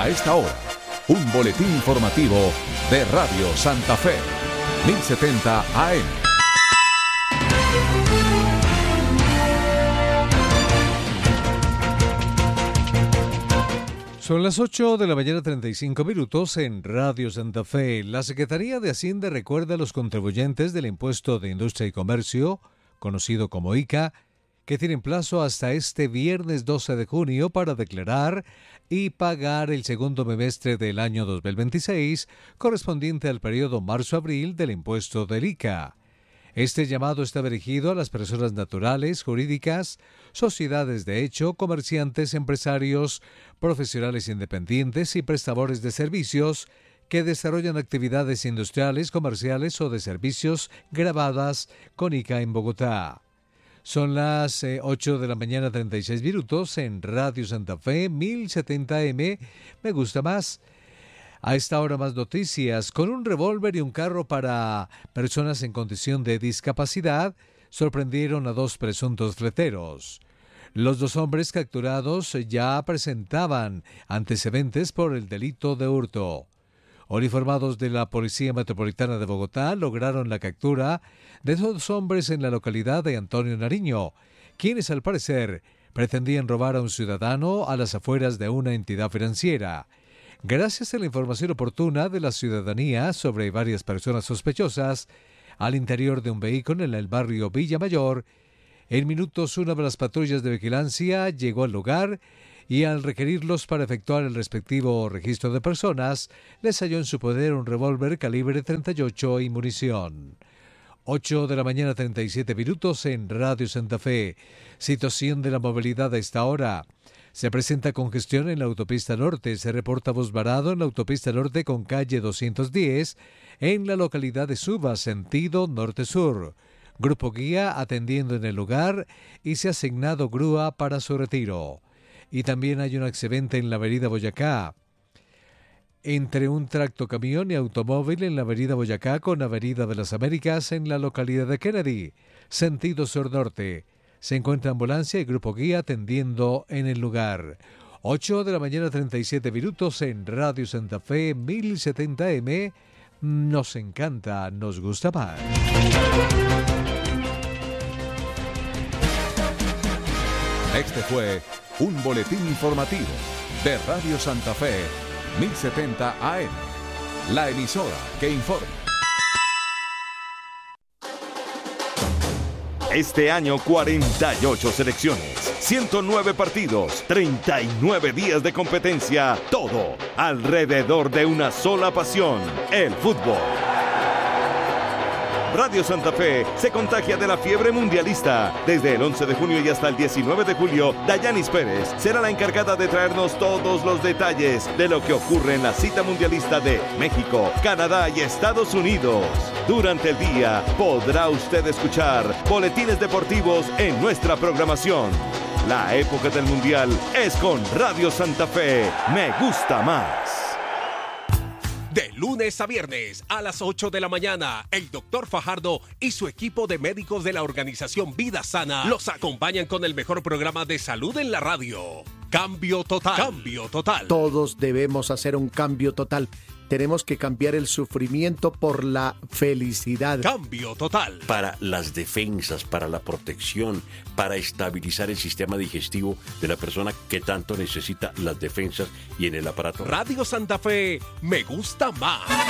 A esta hora, un boletín informativo de Radio Santa Fe, 1070 AM. Son las 8 de la mañana 35 minutos en Radio Santa Fe. La Secretaría de Hacienda recuerda a los contribuyentes del Impuesto de Industria y Comercio, conocido como ICA, que tienen plazo hasta este viernes 12 de junio para declarar y pagar el segundo bimestre del año 2026, correspondiente al periodo marzo-abril del impuesto del ICA. Este llamado está dirigido a las personas naturales, jurídicas, sociedades de hecho, comerciantes, empresarios, profesionales independientes y prestadores de servicios que desarrollan actividades industriales, comerciales o de servicios grabadas con ICA en Bogotá. Son las 8 de la mañana 36 minutos en Radio Santa Fe, 1070M. Me gusta más. A esta hora más noticias. Con un revólver y un carro para personas en condición de discapacidad, sorprendieron a dos presuntos fleteros. Los dos hombres capturados ya presentaban antecedentes por el delito de hurto. Uniformados de la Policía Metropolitana de Bogotá lograron la captura de dos hombres en la localidad de Antonio Nariño, quienes al parecer pretendían robar a un ciudadano a las afueras de una entidad financiera. Gracias a la información oportuna de la ciudadanía sobre varias personas sospechosas al interior de un vehículo en el barrio Villa Mayor, en minutos una de las patrullas de vigilancia llegó al lugar y al requerirlos para efectuar el respectivo registro de personas, les halló en su poder un revólver calibre 38 y munición. 8 de la mañana 37 minutos en Radio Santa Fe. Situación de la movilidad a esta hora. Se presenta congestión en la autopista norte. Se reporta bus varado en la autopista norte con calle 210 en la localidad de Suba, sentido norte-sur. Grupo guía atendiendo en el lugar y se ha asignado grúa para su retiro. Y también hay un accidente en la avenida Boyacá, entre un tractocamión y automóvil en la avenida Boyacá con avenida de las Américas en la localidad de Kennedy, sentido sur-norte. Se encuentra ambulancia y grupo guía atendiendo en el lugar. 8 de la mañana 37 minutos en Radio Santa Fe, 1070M. Nos encanta, nos gusta más. Este fue un boletín informativo de Radio Santa Fe, 1070 AM, la emisora que informa. Este año 48 selecciones, 109 partidos, 39 días de competencia, todo alrededor de una sola pasión, el fútbol. Radio Santa Fe se contagia de la fiebre mundialista. Desde el 11 de junio y hasta el 19 de julio, Dayanis Pérez será la encargada de traernos todos los detalles de lo que ocurre en la cita mundialista de México, Canadá y Estados Unidos. Durante el día podrá usted escuchar boletines deportivos en nuestra programación. La época del mundial es con Radio Santa Fe. Me gusta más. De lunes a viernes a las 8 de la mañana, el Dr. Fajardo y su equipo de médicos de la organización Vida Sana los acompañan con el mejor programa de salud en la radio. Cambio total. Cambio total. Todos debemos hacer un cambio total. Tenemos que cambiar el sufrimiento por la felicidad. Cambio total. Para las defensas, para la protección, para estabilizar el sistema digestivo de la persona que tanto necesita las defensas y en el aparato. Radio Santa Fe, me gusta más.